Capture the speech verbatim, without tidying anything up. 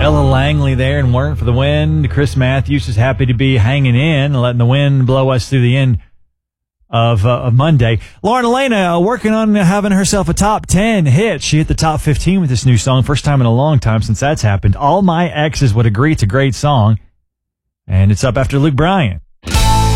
Ella Langley there and Weren't for the Wind. Chris Matthews is happy to be hanging in and letting the wind blow us through the end of, uh, of Monday. Lauren Elena uh, working on having herself a top ten hit. She hit the top fifteen with this new song. First time in a long time since that's happened. All My Exes Would Agree. It's a great song. And it's up after Luke Bryan.